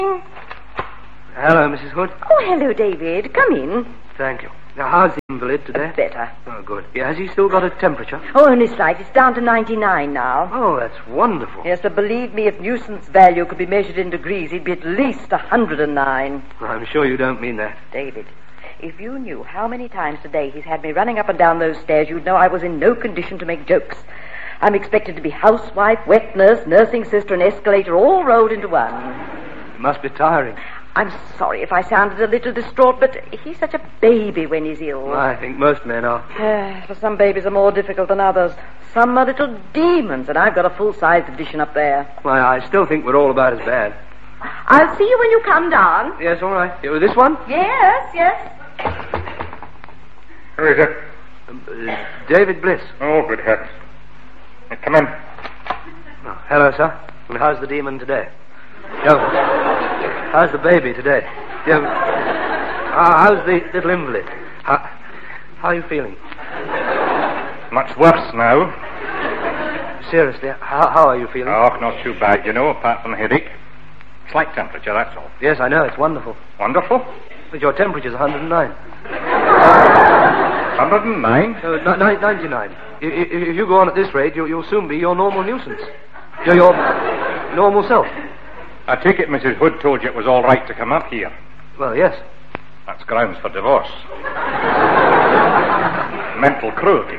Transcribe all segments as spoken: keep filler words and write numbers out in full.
Hello, Missus Hood. Oh, hello, David. Come in. Thank you. Now, how's the invalid today? Uh, better. Oh, good. Yeah, has he still got a temperature? Oh, only slight. It's down to ninety-nine now. Oh, that's wonderful. Yes, but believe me, if nuisance value could be measured in degrees, he'd be at least one hundred nine. I'm sure you don't mean that. David, if you knew how many times today he's had me running up and down those stairs, you'd know I was in no condition to make jokes. I'm expected to be housewife, wet nurse, nursing sister, and escalator all rolled into one. It must be tiring. I'm sorry if I sounded a little distraught, but he's such a baby when he's ill. I think most men are. Uh, for some babies are more difficult than others. Some are little demons, and I've got a full-sized edition up there. Well, I still think we're all about as bad. I'll see you when you come down. Yes, all right. Yeah, this one? Yes, yes. Who is it? Um, uh, David Bliss. Oh, good heavens. Uh, Come in. Oh, hello, sir. And how's the demon today? Yo. How's the baby today? Yo. Uh, how's the little invalid? How, how are you feeling? Much worse now. Seriously, how, how are you feeling? Oh, not too bad, you know, apart from headache. Slight temperature, that's all. Yes, I know. It's wonderful. Wonderful. But your temperature's one hundred nine. one hundred nine? Uh, n- n- ninety-nine. If, if, if you go on at this rate, you'll, you'll soon be your normal nuisance. Your, your normal self. I take it Missus Hood told you it was all right to come up here. Well, yes. That's grounds for divorce. Mental cruelty.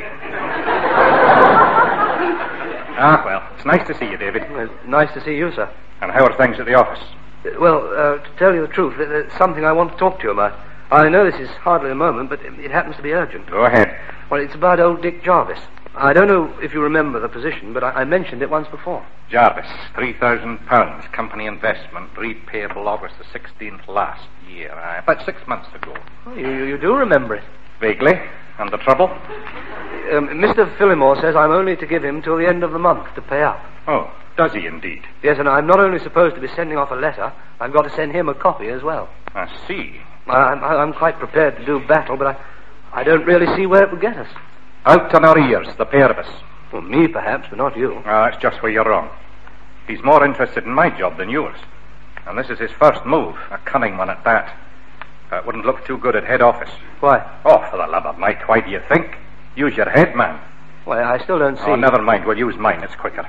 Ah, well, it's nice to see you, David. Well, nice to see you, sir. And how are things at the office? Uh, well, uh, to tell you the truth, there- there's something I want to talk to you about. I know this is hardly a moment, but it, it happens to be urgent. Go ahead. Well, it's about old Dick Jarvis. I don't know if you remember the position, but I, I mentioned it once before. Jarvis, three thousand pounds, company investment, repayable August the sixteenth last year. Uh, about six months ago. Oh, you, you, you do remember it. Vaguely. And the trouble? Um, Mister Phillimore says I'm only to give him till the end of the month to pay up. Oh, does he indeed? Yes, and I'm not only supposed to be sending off a letter, I've got to send him a copy as well. I see. I'm, I'm quite prepared to do battle, but I, I don't really see where it would get us. Out on our ears, the pair of us. Well, me perhaps, but not you. Ah, that's just where you're wrong. He's more interested in my job than yours. And this is his first move, a cunning one at that. Uh, it wouldn't look too good at head office. Why? Oh, for the love of Mike, why do you think? Use your head, man. Well, I still don't see... Oh, never mind. We'll use mine. It's quicker.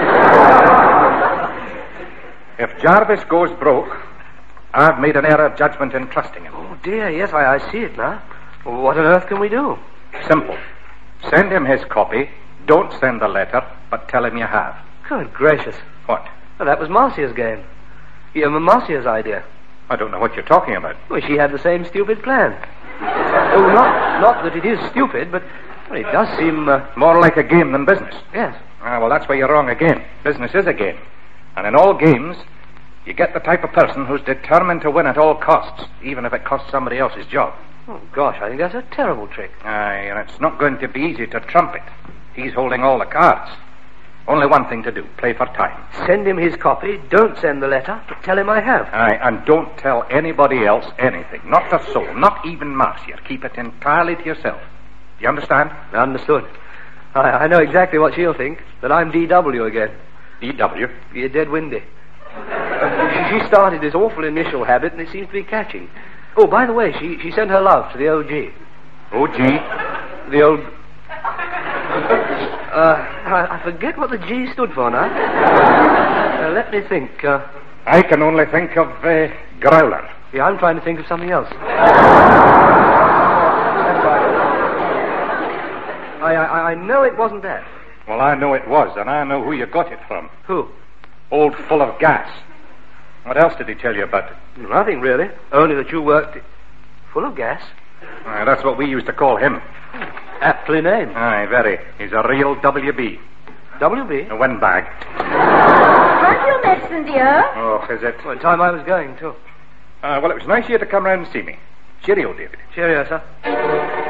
If Jarvis goes broke, I've made an error of judgment in trusting him. Oh, dear, yes, I, I see it now. Well, what on earth can we do? Simple. Send him his copy. Don't send the letter, but tell him you have. Good gracious. What? Well, that was Marcia's game. Yeah, Marcia's idea. I don't know what you're talking about. Well, she had the same stupid plan. Oh, not, not that it is stupid, but well, it does seem... Uh, More like a game than business. yes. Ah, well, that's where you're wrong again. Business is a game. And in all games, you get the type of person who's determined to win at all costs, even if it costs somebody else's job. Oh, gosh, I think that's a terrible trick. Aye, and it's not going to be easy to trump it. He's holding all the cards. Only one thing to do, play for time. Send him his copy, don't send the letter, but tell him I have. Aye, and don't tell anybody else anything. Not a soul, not even Marcia. Keep it entirely to yourself. Do you understand? Understood. I, I know exactly what she'll think, that I'm D W again. D W? You're dead windy. Uh, she, she started this awful initial habit, and it seems to be catching. Oh, by the way, she, she sent her love to the O G. O G? The old... Uh, I, I forget what the G stood for now. Uh, let me think. Uh, I can only think of uh, Growler. yeah, I'm trying to think of something else. I, I, I know it wasn't that. Well, I know it was, and I know who you got it from. Who? Old Full of Gas. What else did he tell you about it? Nothing, really. Only that you worked... Full of gas? Aye, that's what we used to call him. Aptly named. Aye, very. He's a real W B. W B? A windbag. Have your medicine, dear? Oh, is it? Well, time I was going, too. Uh, well, it was nice of you to come round and see me. Cheerio, David. Cheerio, sir.